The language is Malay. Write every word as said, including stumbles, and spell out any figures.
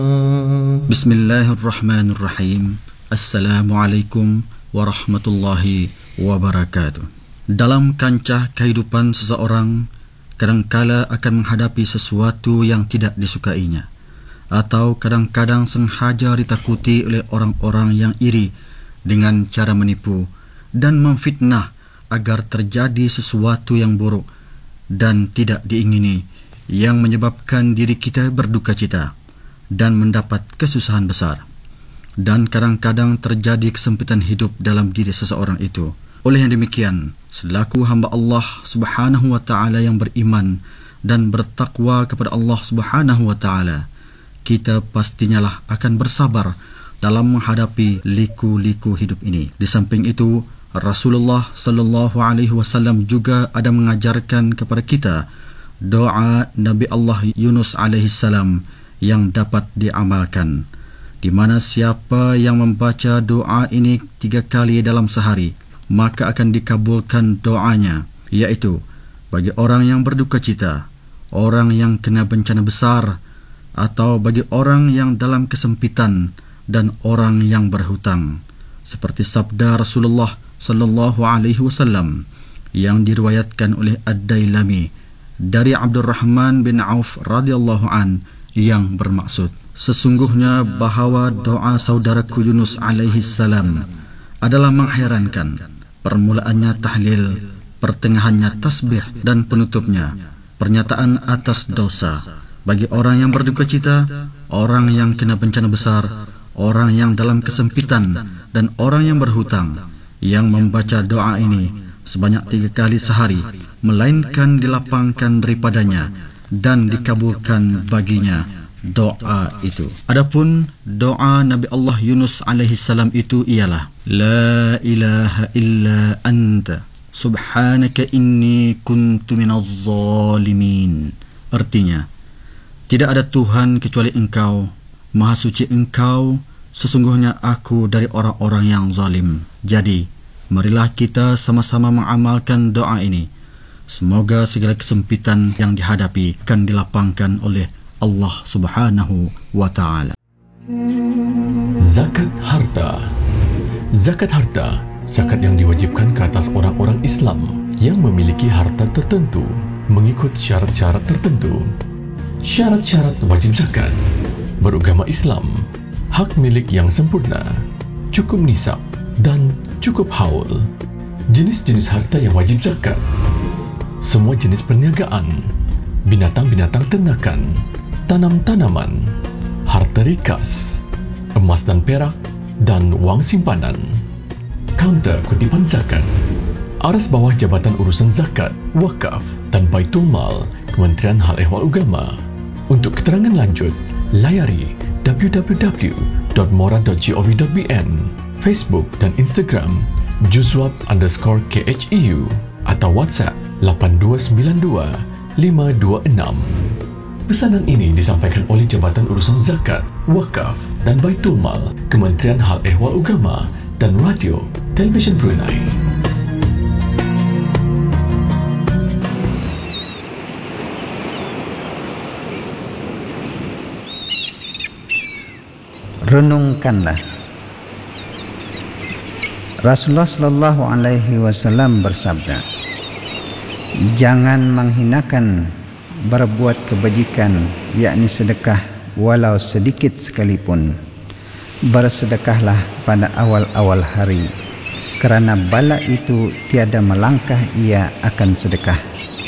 Bismillahirrahmanirrahim. Assalamualaikum warahmatullahi wabarakatuh. Dalam kancah kehidupan seseorang, kadangkala akan menghadapi sesuatu yang tidak disukainya, atau kadang-kadang sengaja ditakuti oleh orang-orang yang iri dengan cara menipu dan memfitnah agar terjadi sesuatu yang buruk dan tidak diingini, yang menyebabkan diri kita berduka cita dan mendapat kesusahan besar. Dan kadang-kadang terjadi kesempitan hidup dalam diri seseorang itu. Oleh yang demikian, selaku hamba Allah Subhanahu wa taala yang beriman dan bertakwa kepada Allah Subhanahu wa taala, kita pastinyalah akan bersabar dalam menghadapi liku-liku hidup ini. Di samping itu, Rasulullah sallallahu alaihi wasallam juga ada mengajarkan kepada kita doa Nabi Allah Yunus alaihi salam yang dapat diamalkan, di mana siapa yang membaca doa ini tiga kali dalam sehari, maka akan dikabulkan doanya, iaitu bagi orang yang berduka cita, orang yang kena bencana besar, atau bagi orang yang dalam kesempitan, dan orang yang berhutang. Seperti sabda Rasulullah sallallahu alaihi wasallam yang diriwayatkan oleh Ad-Dailami dari Abdurrahman bin Auf radhiyallahu an, yang bermaksud, sesungguhnya bahawa doa saudaraku Yunus alaihi salam adalah mengherankan. Permulaannya tahlil, pertengahannya tasbih, dan penutupnya pernyataan atas dosa. Bagi orang yang berduka cita, orang yang kena bencana besar, orang yang dalam kesempitan, dan orang yang berhutang, yang membaca doa ini sebanyak tiga kali sehari, melainkan dilapangkan daripadanya dan dikabulkan baginya doa itu. Adapun doa Nabi Allah Yunus alaihi salam itu ialah La ilaha illa anta subhanaka inni kuntu minaz zalimin. Artinya, tidak ada Tuhan kecuali Engkau, Maha suci Engkau, sesungguhnya aku dari orang-orang yang zalim. Jadi, marilah kita sama-sama mengamalkan doa ini. Semoga segala kesempitan yang dihadapi akan dilapangkan oleh Allah Subhanahu wa taala. Zakat harta. Zakat harta, zakat yang diwajibkan ke atas orang-orang Islam yang memiliki harta tertentu mengikut syarat-syarat tertentu. Syarat-syarat wajib zakat: beragama Islam, hak milik yang sempurna, cukup nisab, dan cukup haul. Jenis-jenis harta yang wajib zakat: semua jenis perniagaan, binatang-binatang ternakan, tanam-tanaman, harta rikas, emas dan perak, dan wang simpanan. Kaunter kutipan zakat. Aras bawah Jabatan Urusan Zakat, Wakaf dan Baitul Mal, Kementerian Hal Ehwal Agama. Untuk keterangan lanjut, layari w w w dot mora dot gov dot b n, Facebook dan Instagram juzwab underscore k h e u, atau WhatsApp lapan dua sembilan dua lima dua enam. Pesanan ini disampaikan oleh Jabatan Urusan Zakat, Wakaf dan Baitul Mal, Kementerian Hal Ehwal Agama dan Radio Televisyen Brunei. Renungkanlah. Rasulullah sallallahu alaihi wasallam bersabda, jangan menghinakan berbuat kebajikan, yakni sedekah walau sedikit sekalipun. Bersedekahlah pada awal-awal hari, kerana bala itu tiada melangkah ia akan sedekah.